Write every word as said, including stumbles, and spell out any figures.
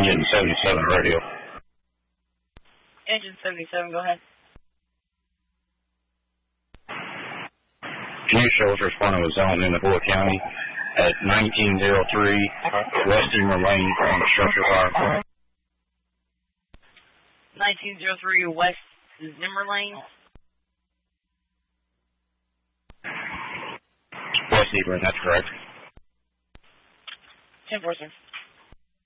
Engine seventy-seven radio. Engine seventy-seven, go ahead. Can you show us responding with zone in Napoleon County at nineteen oh three West Emer Lane on the structure fire? nineteen oh three West Zimmer Lane. West Emer, that's correct. ten four, sir.